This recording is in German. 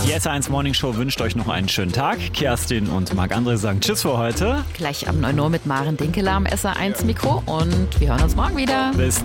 Die SR1 Morning Show wünscht euch noch einen schönen Tag. Kerstin und Marc-André sagen Tschüss für heute. Gleich ab 9 Uhr mit Maren Dinkeler am SR1 Mikro und wir hören uns morgen wieder. Bis